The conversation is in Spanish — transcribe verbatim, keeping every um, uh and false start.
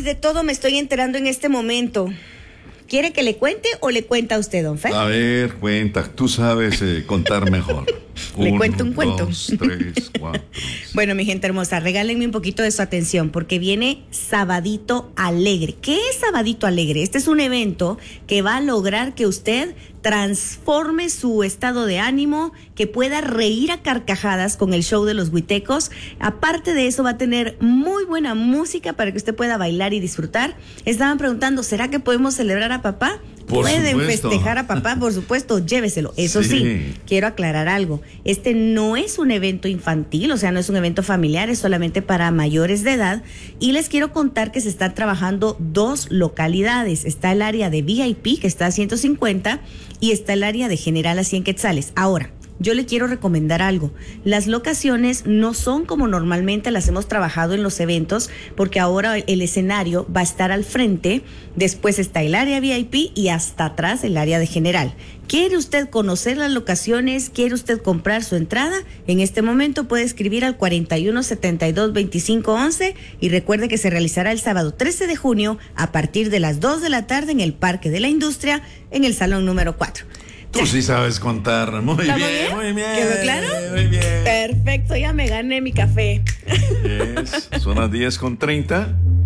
de todo me estoy enterando en este momento. ¿Quiere que le cuente o le cuenta a usted, don Fer? A ver, cuenta. Tú sabes eh, contar mejor. Le Uno, cuento un cuento. Dos, tres, cuatro. Bueno, mi gente hermosa, regálenme un poquito de su atención porque viene Sabadito Alegre. ¿Qué es Sabadito Alegre? Este es un evento que va a lograr que usted transforme su estado de ánimo, que pueda reír a carcajadas con el show de los Huitecos. Aparte de eso, va a tener muy buena música para que usted pueda bailar y disfrutar. Estaban preguntando, ¿será que podemos celebrar a papá? Por Pueden supuesto. festejar a papá, por supuesto, lléveselo. Eso sí. Sí. Quiero aclarar algo. Este no es un evento infantil, o sea, no es un evento familiar, es solamente para mayores de edad. Y les quiero contar que se están trabajando dos localidades. Está el área de V I P, que está a ciento cincuenta, y está el área de General a cien quetzales. Ahora, yo le quiero recomendar algo. Las locaciones no son como normalmente las hemos trabajado en los eventos, porque ahora el escenario va a estar al frente, después está el área V I P y hasta atrás el área de General. ¿Quiere usted conocer las locaciones? ¿Quiere usted comprar su entrada? En este momento puede escribir al cuarenta y uno, setenta y dos, veinticinco, once y recuerde que se realizará el sábado trece de junio a partir de las dos de la tarde en el Parque de la Industria, en el salón número cuatro. Tú sí sabes contar. Muy bien, bien? muy bien. ¿Quedó claro? Muy bien. Perfecto, ya me gané mi café. Yes. Son las diez con treinta.